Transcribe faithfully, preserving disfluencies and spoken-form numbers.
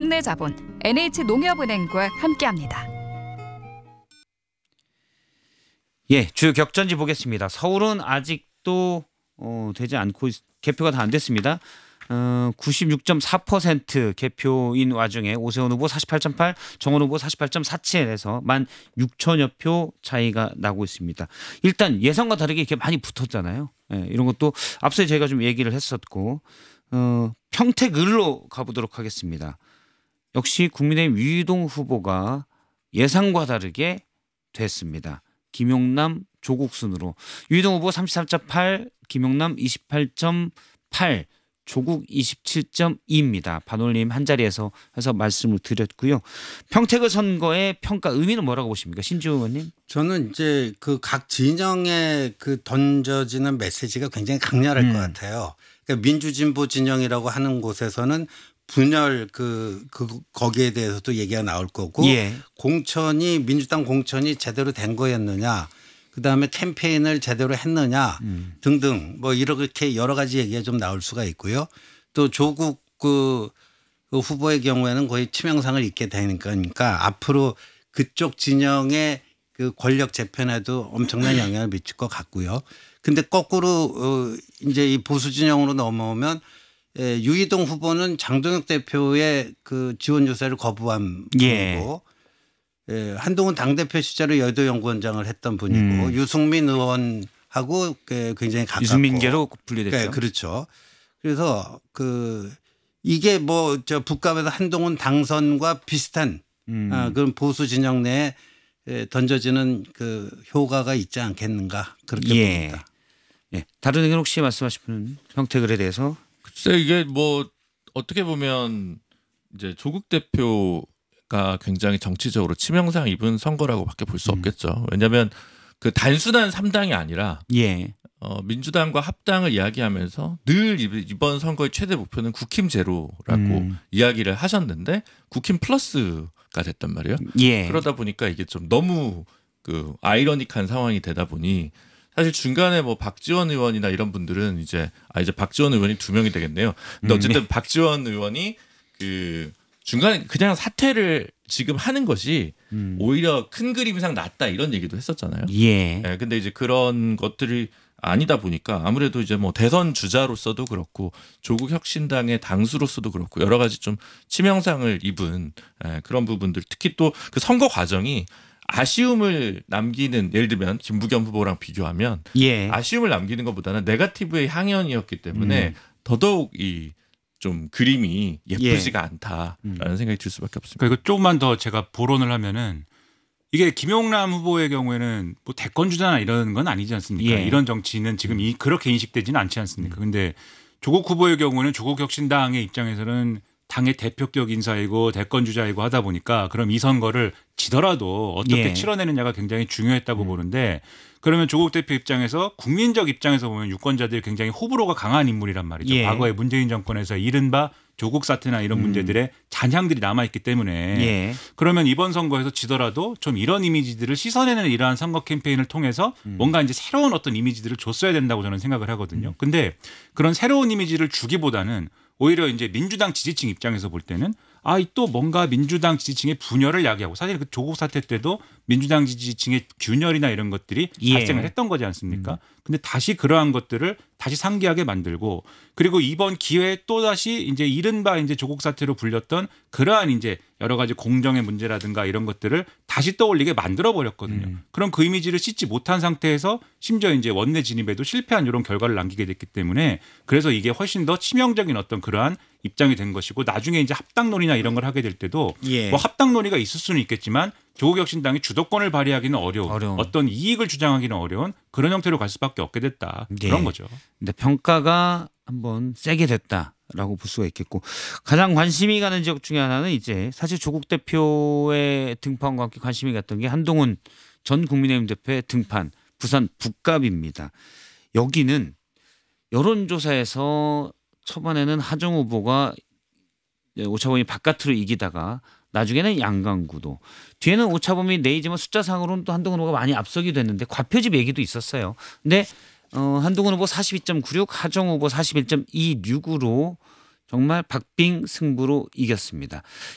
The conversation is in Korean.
국내 자본 엔에이치농협은행과 함께합니다. 예, 주 격전지 보겠습니다. 서울은 아직도 어, 되지 않고 있, 개표가 다 안 됐습니다. 어, 구십육 점 사 퍼센트 개표인 와중에 오세훈 후보 사십팔 점 팔, 정원 후보 사십팔 점 사칠에서 만 육천여 표 차이가 나고 있습니다. 일단 예상과 다르게 이렇게 많이 붙었잖아요. 예, 이런 것도 앞서 저희가 좀 얘기를 했었고 어, 평택을로 가보도록 하겠습니다. 역시 국민의힘 유이동 후보가 예상과 다르게 됐습니다. 김용남 조국 순으로 유이동 후보 삼십삼 점 팔, 김용남 이십팔 점 팔, 조국 이십칠 점 이입니다. 반올림 한 자리에서 해서 말씀을 드렸고요. 평택을 선거의 평가 의미는 뭐라고 보십니까, 신지우 의원님? 저는 이제 그 각 진영에 그 던져지는 메시지가 굉장히 강렬할 음. 것 같아요. 그러니까 민주진보 진영이라고 하는 곳에서는 분열 그, 그 거기에 대해서도 얘기가 나올 거고 예. 공천이 민주당 공천이 제대로 된 거였느냐, 그다음에 캠페인을 제대로 했느냐 음. 등등 뭐 이렇게 여러 가지 얘기가 좀 나올 수가 있고요. 또 조국 그, 그 후보의 경우에는 거의 치명상을 입게 되니까 그러니까 앞으로 그쪽 진영의 그 권력 재편에도 엄청난 영향을 미칠 것 같고요. 근데 거꾸로 어 이제 이 보수 진영으로 넘어오면 예, 유이동 후보는 장동혁 대표의 그 지원 조사를 거부한 예. 분이고 예, 한동훈 당대표 시절에 여의도연구원장을 했던 분이고 음. 유승민 의원하고 굉장히 가깝고 유승민계로 분류됐죠. 네, 그렇죠. 그래서 그 이게 뭐 저 북갑에서 한동훈 당선과 비슷한 음. 아, 그런 보수 진영 내에 던져지는 그 효과가 있지 않겠는가 그렇게 예. 봅니다. 예. 다른 의견 혹시 말씀하시는 평택을에 대해서? 글쎄 이게 뭐 어떻게 보면 이제 조국 대표가 굉장히 정치적으로 치명상 입은 선거라고밖에 볼 수 음. 없겠죠. 왜냐하면 그 단순한 삼 당이 아니라 예. 어, 민주당과 합당을 이야기하면서 늘 이번 선거의 최대 목표는 국힘 제로라고 음. 이야기를 하셨는데 국힘 플러스가 됐단 말이에요. 예. 그러다 보니까 이게 좀 너무 그 아이러닉한 상황이 되다 보니 사실 중간에 뭐 박지원 의원이나 이런 분들은 이제 아 이제 박지원 의원이 두 명이 되겠네요. 근데 어쨌든 음. 박지원 의원이 그 중간에 그냥 사퇴를 지금 하는 것이 음. 오히려 큰 그림상 낫다 이런 얘기도 했었잖아요. 예. 네, 근데 이제 그런 것들이 아니다 보니까 아무래도 이제 뭐 대선 주자로서도 그렇고 조국 혁신당의 당수로서도 그렇고 여러 가지 좀 치명상을 입은 예, 그런 부분들 특히 또 그 선거 과정이 아쉬움을 남기는 예를 들면 김부겸 후보랑 비교하면 예. 아쉬움을 남기는 것보다는 네거티브의 향연이었기 때문에 음. 더더욱 이 좀 그림이 예쁘지가 예. 않다라는 음. 생각이 들 수밖에 없습니다. 그리고 조금만 더 제가 보론을 하면은 이게 김용남 후보의 경우에는 뭐 대권주자나 이런 건 아니지 않습니까? 예. 이런 정치는 지금 이 그렇게 인식되지는 않지 않습니까? 그런데 조국 후보의 경우는 조국 혁신당의 입장에서는 당의 대표격 인사이고 대권주자이고 하다 보니까 그럼 이 선거를 지더라도 어떻게 예. 치러내느냐가 굉장히 중요했다고 음. 보는데 그러면 조국 대표 입장에서 국민적 입장에서 보면 유권자들이 굉장히 호불호가 강한 인물이란 말이죠. 예. 과거에 문재인 정권에서 이른바 조국 사태나 이런 음. 문제들의 잔향들이 남아있기 때문에 예. 그러면 이번 선거에서 지더라도 좀 이런 이미지들을 씻어내는 이러한 선거 캠페인을 통해서 음. 뭔가 이제 새로운 어떤 이미지들을 줬어야 된다고 저는 생각을 하거든요. 근데 그런 새로운 이미지를 주기보다는 오히려 이제 민주당 지지층 입장에서 볼 때는 아, 또 뭔가 민주당 지지층의 분열을 야기하고 사실 그 조국 사태 때도 민주당 지지층의 균열이나 이런 것들이 예. 발생을 했던 거지 않습니까? 음. 근데 다시 그러한 것들을 다시 상기하게 만들고 그리고 이번 기회에 또 다시 이제 이른바 이제 조국 사태로 불렸던 그러한 이제 여러 가지 공정의 문제라든가 이런 것들을 다시 떠올리게 만들어 버렸거든요. 음. 그럼 그 이미지를 씻지 못한 상태에서 심지어 이제 원내 진입에도 실패한 이런 결과를 남기게 됐기 때문에 그래서 이게 훨씬 더 치명적인 어떤 그러한 입장이 된 것이고 나중에 이제 합당론이나 이런 걸 하게 될 때도 예. 뭐 합당론이가 있을 수는 있겠지만 조국혁신당이 주도권을 발휘하기는 어려운, 어려운 어떤 이익을 주장하기는 어려운 그런 형태로 갈 수밖에 없게 됐다. 예. 그런 거죠. 근데 평가가 한번 세게 됐다라고 볼 수가 있겠고 가장 관심이 가는 지역 중에 하나는 이제 사실 조국 대표의 등판과 함께 관심이 갔던 게 한동훈 전 국민의힘 대표의 등판 부산 북갑입니다. 여기는 여론조사에서 초반에는 하정 후보가 오차범위 바깥으로 이기다가 나중에는 양강구도 뒤에는 오차범위 내이지만 숫자상으로는 또 한동훈 후보가 많이 앞서기도 했는데 과표집 얘기도 있었어요. 근데 어, 한동훈 후보 사십이 점 구육, 하정 후보 사십일 점 이육으로 정말 박빙 승부로 이겼습니다.